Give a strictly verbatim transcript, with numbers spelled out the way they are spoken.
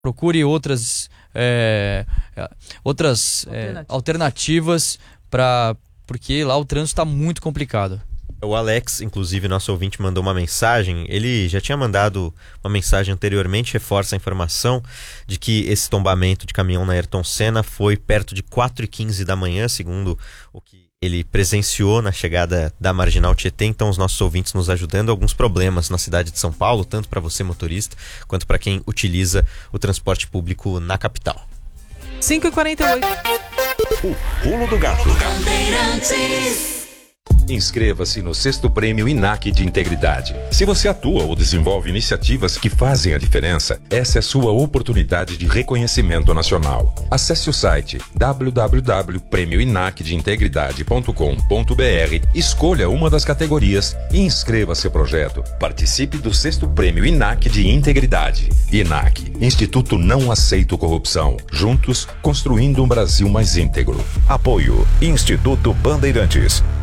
procure outras, é, outras é, alternativas, pra, porque lá o trânsito está muito complicado. O Alex, inclusive, nosso ouvinte, mandou uma mensagem. Ele já tinha mandado uma mensagem anteriormente, reforça a informação de que esse tombamento de caminhão na Ayrton Senna foi perto de quatro e quinze da manhã, segundo o que ele presenciou na chegada da Marginal Tietê. Então, os nossos ouvintes nos ajudando. Alguns problemas na cidade de São Paulo, tanto para você motorista, quanto para quem utiliza o transporte público na capital. cinco e quarenta e oito. O Pulo do Gato. Inscreva-se no sexto Prêmio I N A C de Integridade. Se você atua ou desenvolve iniciativas que fazem a diferença, essa é a sua oportunidade de reconhecimento nacional. Acesse o site w w w ponto prêmio inac de integridade ponto com ponto b r, escolha uma das categorias e inscreva seu projeto. Participe do sexto Prêmio I N A C de Integridade. I N A C, Instituto Não Aceito Corrupção. Juntos, construindo um Brasil mais íntegro. Apoio Instituto Bandeirantes.